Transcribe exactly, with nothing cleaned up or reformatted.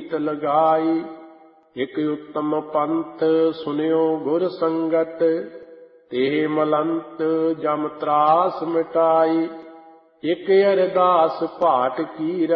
ਰੀਤ ਲਗਾਈ। ਇਕ ਉੱਤਮ ਪੰਥ ਸੁਨਿਓ ਗੁਰ ਸੰਗਤ, ਤੇ ਮਲੰਤ ਜਮ ਤਰਾਸ ਮਿਟਾਈ। ਇਕ ਅਰਦਾਸ ਭਾਟ ਕੀ